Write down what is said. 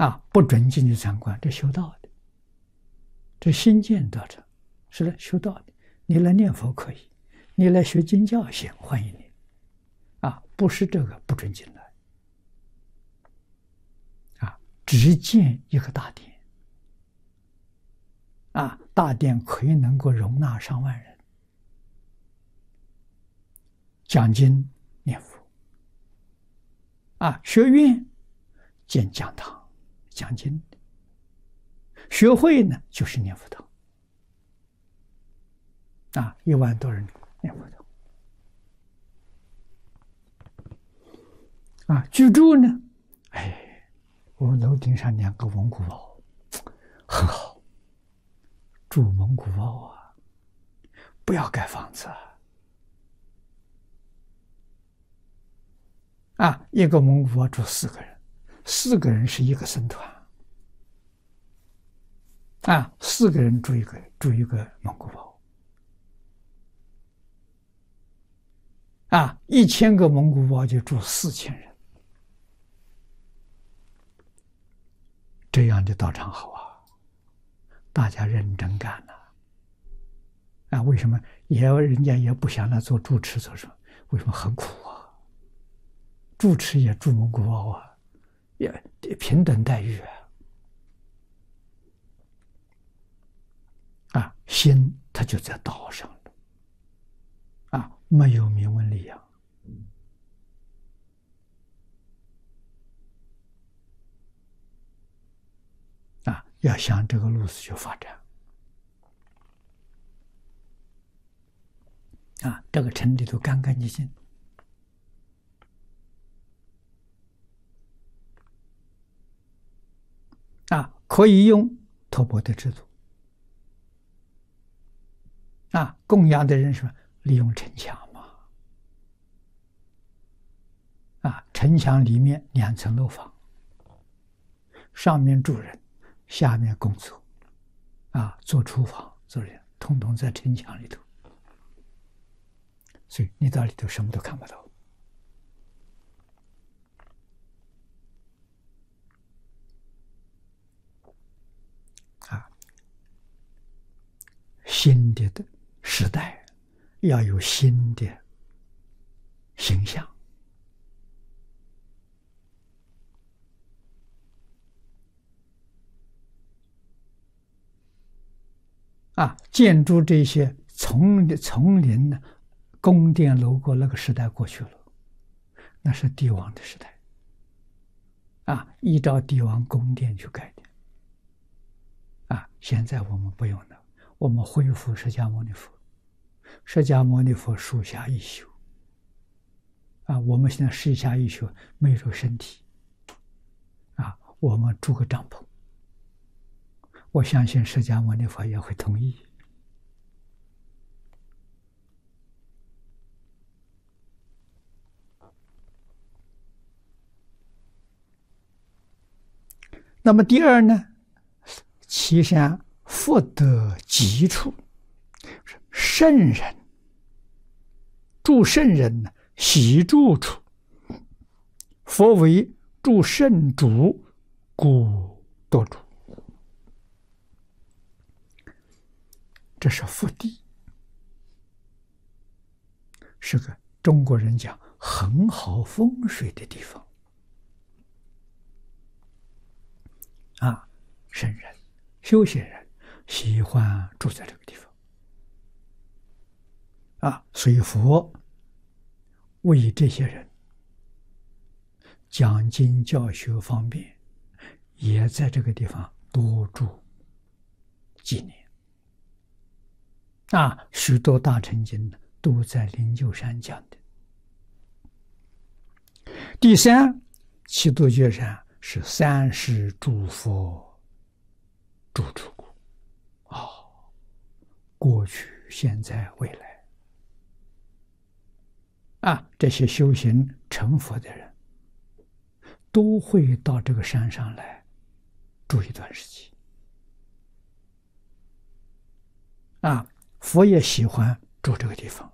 不准进去参观，这修道的，这新建道场，是的，修道的。你来念佛可以，你来学经教行，欢迎你。不是这个不准进来。只建一个大殿。大殿可以能够容纳上万人，讲经念佛。学院建讲堂讲经的，学会呢就是念佛堂。1万多人念佛堂。居住呢，我们楼顶上2个蒙古包，很好。住蒙古包不要盖房子一个蒙古包住4个人，4个人是一个僧团，4个人住一个蒙古包，1000个蒙古包就住4000人，这样的道场好大家认真干为什么人家也不想来做住持做什么？为什么很苦住持也住蒙古包也平等待遇心他就在道上了没有名闻利养要向这个路子去发展这个城里头干干净净可以用托钵的制度供养的人是利用城墙城墙里面2层楼房，上面住人，下面工作做厨房做人，统统在城墙里头，所以你到里头什么都看不到新的时代要有新的形象建筑这些丛林呢，宫殿楼阁那个时代过去了，那是帝王的时代依照帝王宫殿去盖的现在我们不用了，我们恢复释迦牟尼佛，释迦牟尼佛树下一宿我们现在树下一宿没有身体我们住个帐篷，我相信释迦牟尼佛也会同意那么第二呢，其善福德极处，圣人住圣人呢，喜住处，佛为住圣主，故多住。这是福地，是个中国人讲很好风水的地方圣人修行人喜欢住在这个地方所以佛为这些人讲经教学方便，也在这个地方多住几年许多大乘经呢都在灵鹫山讲的。第三，七度觉山是三世诸佛住处故过去现在未来这些修行成佛的人都会到这个山上来住一段时期佛也喜欢住这个地方